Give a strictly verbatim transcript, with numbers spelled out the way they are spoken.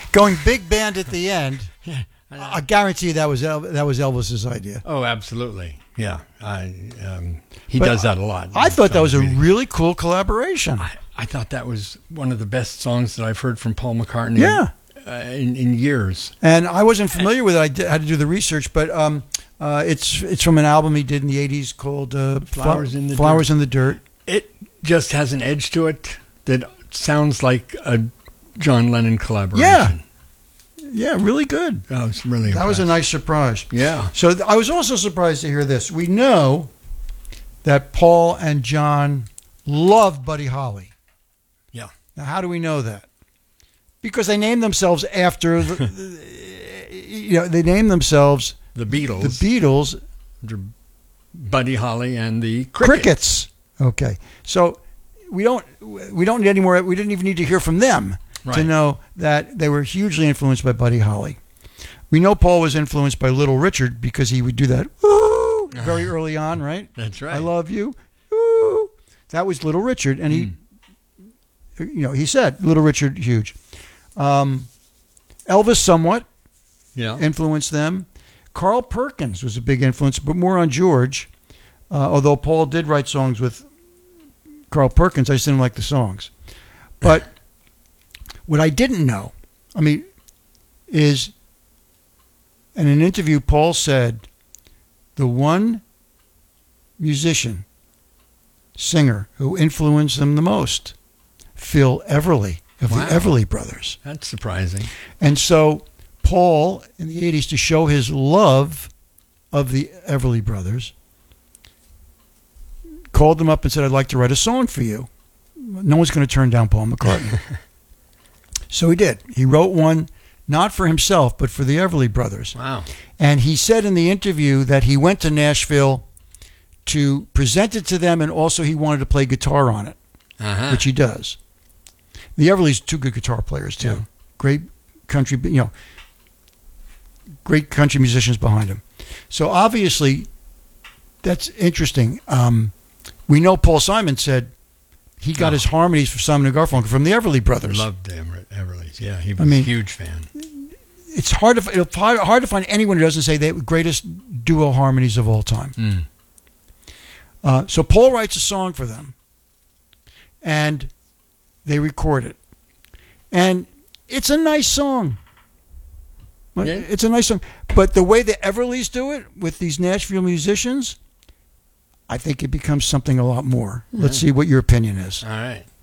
going big band at the end. I guarantee that was El- that was Elvis's idea. Oh, absolutely. Yeah, I, um, he But does that a lot. I thought that was a Really- really cool collaboration. I, I thought that was one of the best songs that I've heard from Paul McCartney. Yeah. uh, in, in years. And I wasn't familiar with it. I did, had to do the research, but um, uh, it's it's from an album he did in the eighties called uh, Flowers Flo- in the Flowers Dirt. in the Dirt. It just has an edge to it that sounds like a John Lennon collaboration. Yeah. Yeah, really good. I was really That was a impressed. nice surprise. Yeah. So th- I was also surprised to hear this. We know that Paul and John loved Buddy Holly. Yeah. Now, how do we know that? Because they named themselves after, the, the, you know, they named themselves The Beatles. the Beatles. Buddy Holly and the Crickets. Okay. So we don't we don't need any more. We didn't even need to hear from them to Right. know that they were hugely influenced by Buddy Holly. We know Paul was influenced by Little Richard because he would do that "Ooh," very early on, right? That's right. I love you. Ooh. That was Little Richard, and he, you know, he said Little Richard huge. Um, Elvis somewhat Yeah. influenced them. Carl Perkins was a big influence, but more on George. Uh, although Paul did write songs with Carl Perkins, I just didn't like the songs. But what I didn't know, I mean, is in an interview, Paul said the one musician, singer who influenced them the most, Phil Everly of Wow. the Everly Brothers. That's surprising. And so Paul, in the eighties, to show his love of the Everly Brothers, called them up and said, I'd like to write a song for you. No one's going to turn down Paul McCartney. So he did. He wrote one, not for himself, but for the Everly Brothers. Wow. And he said in the interview that he went to Nashville to present it to them, and also he wanted to play guitar on it, Uh-huh. which he does. The Everlys, two good guitar players, too. Yeah. Great country, you know, great country musicians behind him. So obviously, that's interesting. Um, we know Paul Simon said he got Oh. his harmonies for Simon and Garfunkel from the Everly Brothers. Loved the Ever- Everlys. Yeah, he was I mean- a huge fan. It's hard to it's hard, hard to find anyone who doesn't say they were greatest duo harmonies of all time. Mm. Uh, so Paul writes a song for them, and they record it, and it's a nice song. Well, Yeah. It's a nice song, but the way the Everlys do it with these Nashville musicians, I think it becomes something a lot more. Let's see what your opinion is. All right.